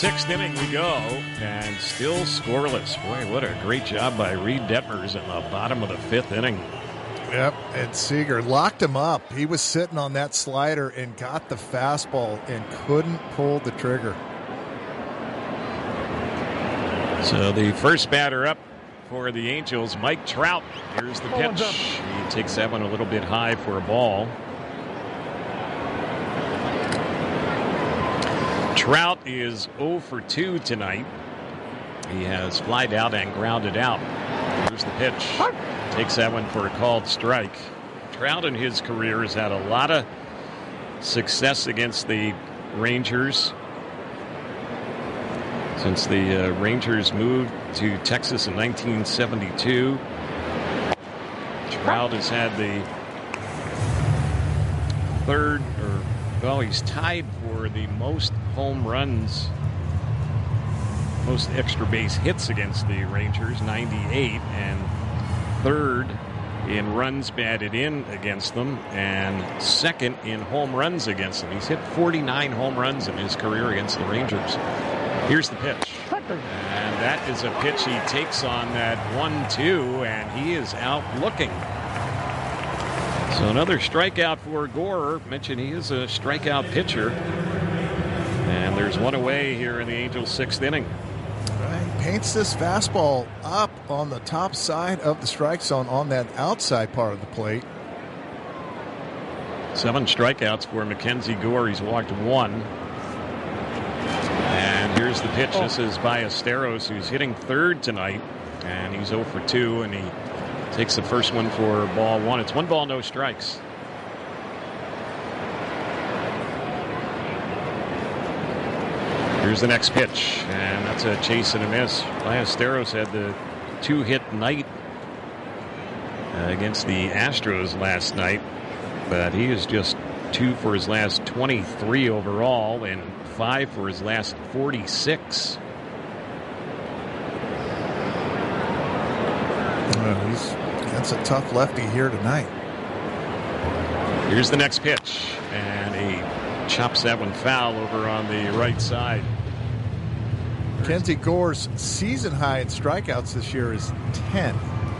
sixth inning we go, and still scoreless. Boy, what a great job by Reed Detmers in the bottom of the fifth inning. Yep, and Seager locked him up. He was sitting on that slider and got the fastball and couldn't pull the trigger. So the first batter up for the Angels, Mike Trout. Here's the pitch. He takes that one a little bit high for a ball. Trout is 0 for 2 tonight. He has flied out and grounded out. Here's the pitch. Takes that one for a called strike. Trout in his career has had a lot of success against the Rangers. Since the Rangers moved to Texas in 1972, Trout has had the third, he's tied for the most home runs, most extra base hits against the Rangers, 98, and third in runs batted in against them, and second in home runs against them. He's hit 49 home runs in his career against the Rangers. Here's the pitch. And that is a pitch he takes on that 1-2, and he is out looking. So another strikeout for Gore. Mentioned he is a strikeout pitcher. And there's one away here in the Angels' sixth inning. Right. Paints this fastball up on the top side of the strike zone on that outside part of the plate. 7 strikeouts for Mackenzie Gore. He's walked 1. And here's the pitch. This is Ballesteros, who's hitting third tonight. And he's 0 for 2, and he takes the first one for ball 1. It's 1 ball, no strikes. Here's the next pitch, and that's a chase and a miss. Ballesteros had the 2-hit night against the Astros last night, but he is just 2 for his last 23 overall and 5 for his last 46. That's a tough lefty here tonight. Here's the next pitch, and he chops that one foul over on the right side. Mackenzie Gore's season high in strikeouts this year is 10.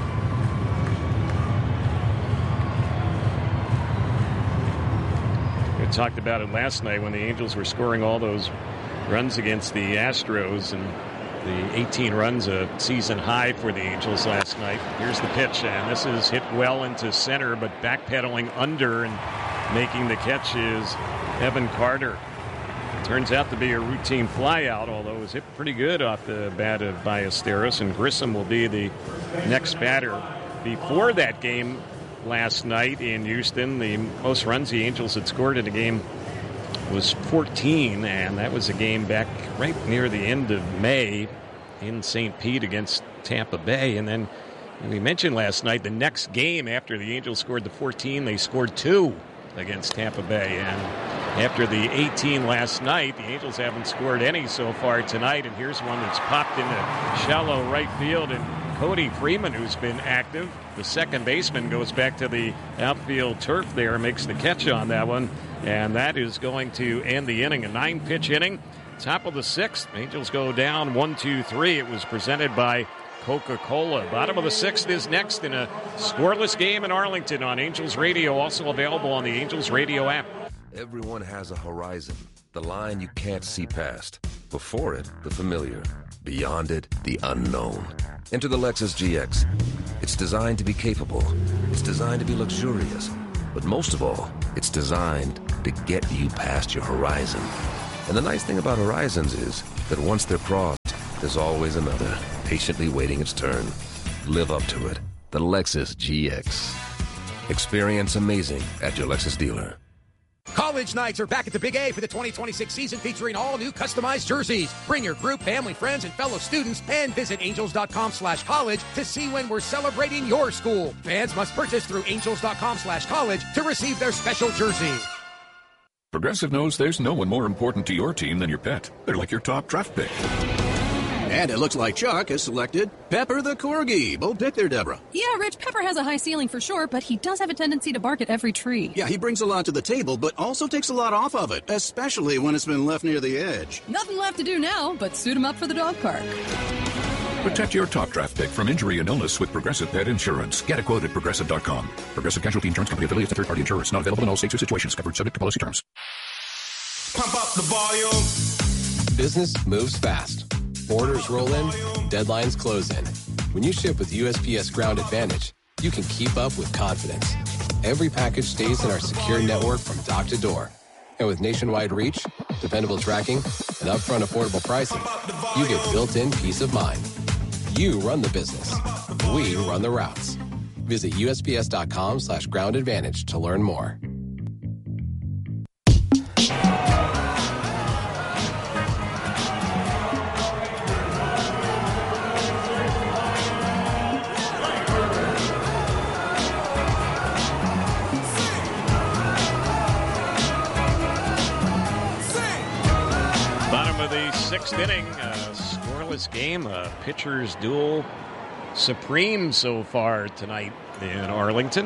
We talked about it last night when the Angels were scoring all those runs against the Astros, and the 18 runs, a season high for the Angels last night. Here's the pitch, and this is hit well into center, but backpedaling under and making the catch is Evan Carter. It turns out to be a routine flyout, although it was hit pretty good off the bat of Ballesteros, and Grissom will be the next batter. Before that game last night in Houston, the most runs the Angels had scored in a game was 14, and that was a game back right near the end of May in St. Pete against Tampa Bay. And then we mentioned last night the next game after the Angels scored the 14, they scored 2 against Tampa Bay. And after the 18 last night, the Angels haven't scored any so far tonight. And here's one that's popped into shallow right field, and Cody Freeman, who's been active, the second baseman, goes back to the outfield turf there, makes the catch on that one. And that is going to end the inning. A 9-pitch inning. Top of the 6th. Angels go down 1-2-3. It was presented by Coca-Cola. Bottom of the 6th is next in a scoreless game in Arlington on Angels Radio. Also available on the Angels Radio app. Everyone has a horizon. The line you can't see past. Before it, the familiar. Beyond it, the unknown. Enter the Lexus GX. It's designed to be capable. It's designed to be luxurious. But most of all, it's designed to get you past your horizon. And the nice thing about horizons is that once they're crossed, there's always another, patiently waiting its turn. Live up to it. The Lexus GX. Experience amazing at your Lexus dealer. College nights are back at the Big A for the 2026 season, featuring all new customized jerseys. Bring your group, family, friends, and fellow students, and visit angels.com/college to see when we're celebrating your school. Fans must purchase through angels.com/college to receive their special jersey. Progressive knows there's no one more important to your team than your pet. They're like your top draft pick. And it looks like Chuck has selected Pepper the Corgi. Bold pick there, Deborah. Yeah, Rich, Pepper has a high ceiling for sure, but he does have a tendency to bark at every tree. Yeah, he brings a lot to the table, but also takes a lot off of it, especially when it's been left near the edge. Nothing left to do now but suit him up for the dog park. Protect your top draft pick from injury and illness with Progressive Pet Insurance. Get a quote at Progressive.com. Progressive Casualty Insurance Company affiliates and third-party insurers. Not available in all states or situations. Covered subject to policy terms. Pump up the volume. Business moves fast. Orders roll in, deadlines close in. When you ship with USPS Ground Advantage, you can keep up with confidence. Every package stays in our secure network from dock to door. And with nationwide reach, dependable tracking, and upfront affordable pricing, you get built-in peace of mind. You run the business. We run the routes. Visit USPS.com/Ground Advantage to learn more. Sixth inning, scoreless game, a pitcher's duel supreme so far tonight in Arlington.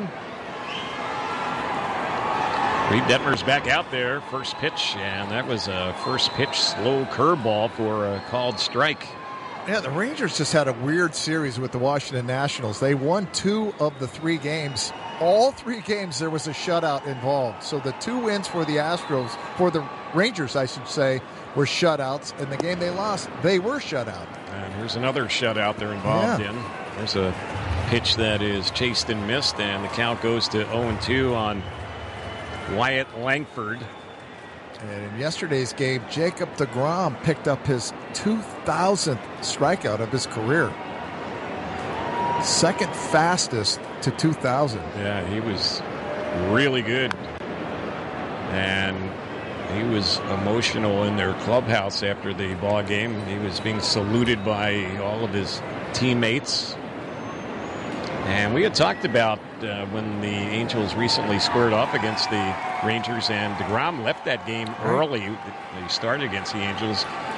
Reed Detmers back out there, first pitch, and that was a first pitch slow curveball for a called strike. Yeah, the Rangers just had a weird series with the Washington Nationals. They won 2 of the 3 games. All 3 games there was a shutout involved. So the 2 wins for the Astros, for the Rangers, I should say, were shutouts. And the game they lost, they were shut out. And here's another shutout they're involved in. There's a pitch that is chased and missed, and the count goes to 0-2 on Wyatt Langford. And in yesterday's game, Jacob deGrom picked up his 2,000th strikeout of his career. Second fastest to 2,000. Yeah, he was really good. And he was emotional in their clubhouse after the ball game. He was being saluted by all of his teammates. And we had talked about when the Angels recently squared off against the Rangers, and deGrom left that game early. They started against the Angels.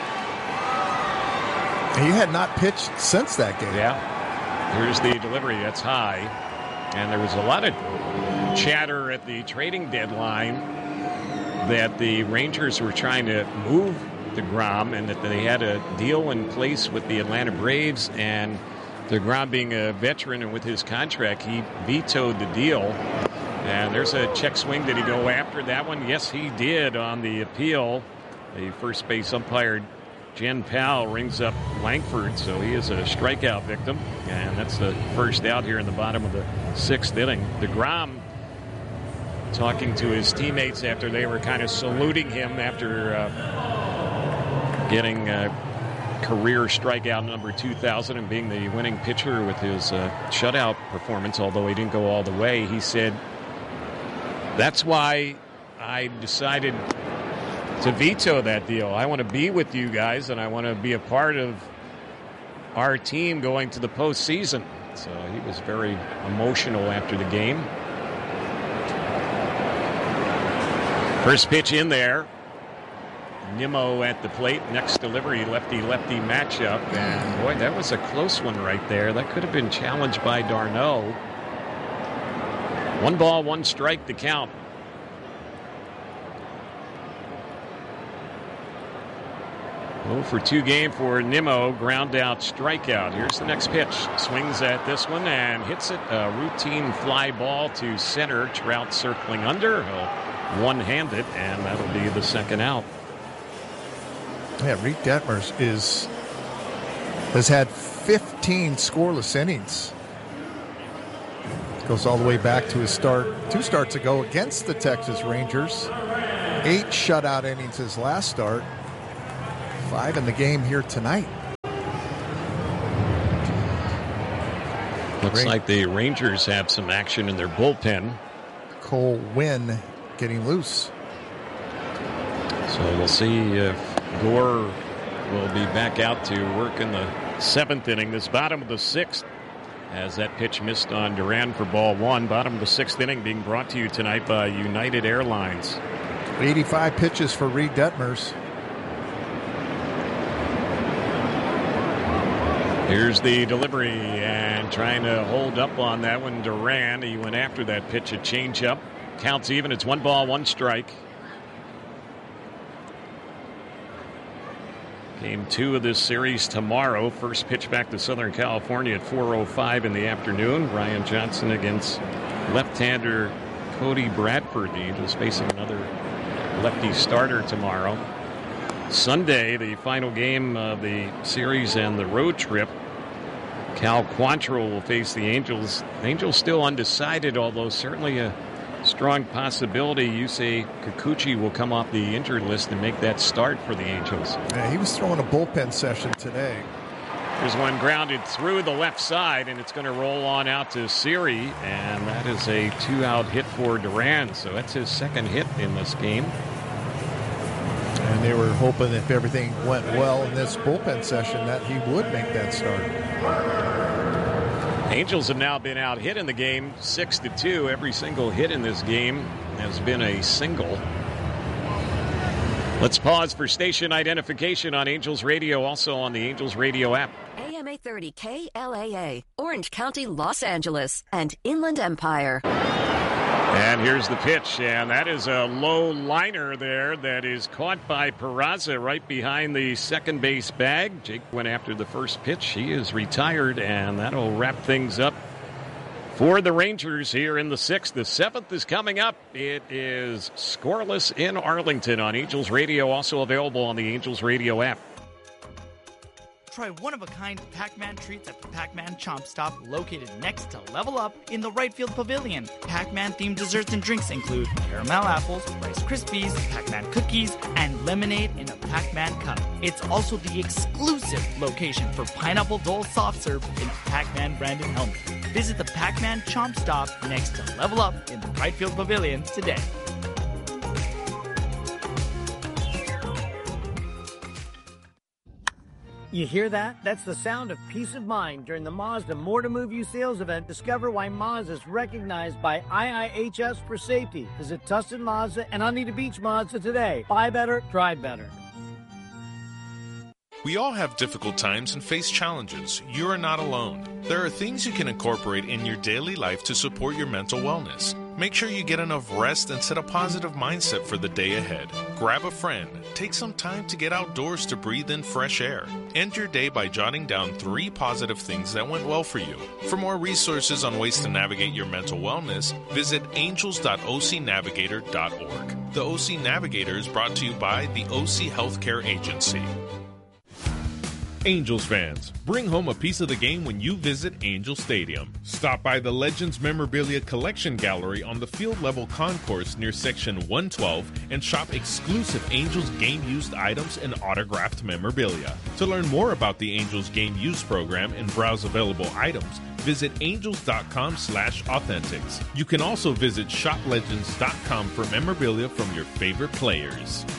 He had not pitched since that game. Yeah. Here's the delivery. That's high. And there was a lot of chatter at the trading deadline that the Rangers were trying to move deGrom and that they had a deal in place with the Atlanta Braves, and deGrom, being a veteran and with his contract, he vetoed the deal. And there's a check swing. Did he go after that one? Yes, he did on the appeal. The first base umpire, Jen Powell, rings up Langford, so he is a strikeout victim. And that's the first out here in the bottom of the 6th inning. deGrom talking to his teammates after they were kind of saluting him after getting career strikeout number 2,000 and being the winning pitcher with his shutout performance, although he didn't go all the way. He said, "That's why I decided to veto that deal. I want to be with you guys, and I want to be a part of our team going to the postseason." So he was very emotional after the game. First pitch in there. Nimmo at the plate. Next delivery, lefty-lefty matchup. And, boy, that was a close one right there. That could have been challenged by d'Arnaud. 1 ball, 1 strike to count. Oh for 2 game for Nimmo. Ground out, strikeout. Here's the next pitch. Swings at this one and hits it. A routine fly ball to center. Trout circling under. He'll one-hand it, and that'll be the second out. Yeah, Reed Detmers has had 15 scoreless innings. Goes all the way back to his start 2 starts ago against the Texas Rangers. 8 shutout innings his last start. 5 in the game here tonight. Looks like the Rangers have some action in their bullpen. Cole Winn getting loose. So we'll see if Gore will be back out to work in the 7th inning. This bottom of the 6th, as that pitch missed on Duran for ball 1. Bottom of the 6th inning being brought to you tonight by United Airlines. 85 pitches for Reed Detmers. Here's the delivery, and trying to hold up on that one, Duran. He went after that pitch, a changeup. Counts even. It's 1 ball, 1 strike. Game 2 of this series tomorrow. First pitch back to Southern California at 4:05 in the afternoon. Ryan Johnson against left-hander Cody Bradford. The Angels facing another lefty starter tomorrow. Sunday, the final game of the series and the road trip. Cal Quantrill will face the Angels. Angels still undecided, although certainly a strong possibility. Yusei Kikuchi will come off the injured list and make that start for the Angels. Yeah, he was throwing a bullpen session today. There's one grounded through the left side, and it's going to roll on out to Siri, and that is a 2-out hit for Duran. So that's his second hit in this game. And they were hoping if everything went well in this bullpen session that he would make that start. Angels have now been out hit in the game 6-2. Every single hit in this game has been a single. Let's pause for station identification on Angels Radio, also on the Angels Radio app. AM 830 KLAA, Orange County, Los Angeles, and Inland Empire. And here's the pitch, and that is a low liner there that is caught by Peraza right behind the second base bag. Jake went after the first pitch. He is retired, and that'll wrap things up for the Rangers here in the 6th. The 7th is coming up. It is scoreless in Arlington on Angels Radio, also available on the Angels Radio app. Try one-of-a-kind Pac-Man treats at the Pac-Man Chomp Stop, located next to Level Up in the right field pavilion. Pac-Man-themed desserts and drinks include caramel apples, Rice Krispies, Pac-Man cookies, and lemonade in a Pac-Man cup. It's also the exclusive location for Pineapple Dole soft serve in Pac-Man branded helmet. Visit the Pac-Man Chomp Stop next to Level Up in the right field pavilion today. You hear that? That's the sound of peace of mind during the Mazda More to Move You sales event. Discover why Mazda is recognized by IIHS for safety. Visit Tustin Mazda and Anita Beach Mazda today. Buy better, drive better. We all have difficult times and face challenges. You are not alone. There are things you can incorporate in your daily life to support your mental wellness. Make sure you get enough rest and set a positive mindset for the day ahead. Grab a friend. Take some time to get outdoors to breathe in fresh air. End your day by jotting down 3 positive things that went well for you. For more resources on ways to navigate your mental wellness, visit angels.ocnavigator.org. The OC Navigator is brought to you by the OC Healthcare Agency. Angels fans, bring home a piece of the game when you visit Angel Stadium. Stop by the Legends Memorabilia Collection Gallery on the field-level concourse near Section 112 and shop exclusive Angels game-used items and autographed memorabilia. To learn more about the Angels Game Use program and browse available items, visit angels.com/authentics. You can also visit shoplegends.com for memorabilia from your favorite players.